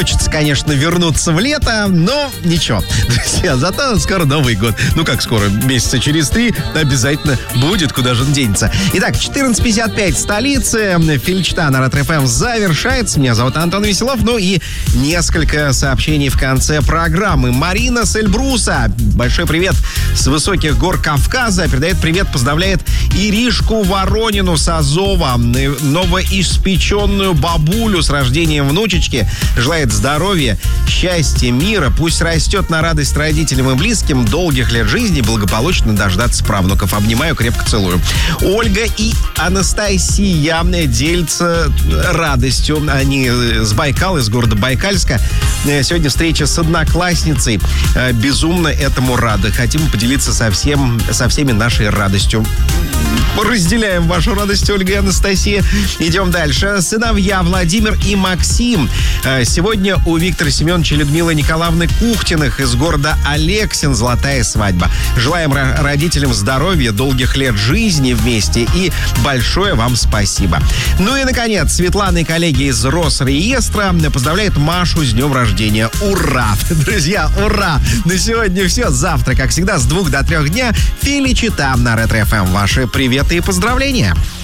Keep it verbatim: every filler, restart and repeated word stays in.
Хочется, конечно, вернуться в лето, но ничего. Друзья, зато скоро Новый год. Ну как скоро? Месяца через три обязательно будет, куда же он денется. Итак, четырнадцать пятьдесят пять столицы. Фильчта на Ретро-ФМ завершается. Меня зовут Антон Веселов. Ну и несколько сообщений в конце программы. Марина с Эльбруса. Большой привет с высоких гор Кавказа. Передает привет, поздравляет Иришку Воронину с Азова. Новоиспеченную бабулю с рождением внучечки. Желает здоровья, счастья, мира. Пусть растет на радость родителям и близким. Долгих лет жизни, благополучно дождаться правнуков. Обнимаю, крепко целую. Ольга и Анастасия делятся радостью. Они с Байкала, из города Байкальска. Сегодня встреча с одноклассницей. Безумно этому рады. Хотим поделиться со, всем, со всеми нашей радостью. Разделяем вашу радость, Ольга и Анастасия. Идем дальше. Сыновья Владимир и Максим. Сегодня у Виктора Семеновича и Людмилы Николаевны Кухтиных из города Алексин золотая свадьба. Желаем родителям здоровья, долгих лет жизни вместе и большое вам спасибо. Ну и, наконец, Светлана и коллеги из Росреестра поздравляют Машу с днем рождения. Ура! Друзья, ура! На сегодня все. Завтра, как всегда, с двух до трех дня Фильчта на Ретро-ФМ. Ваши приветы и поздравления.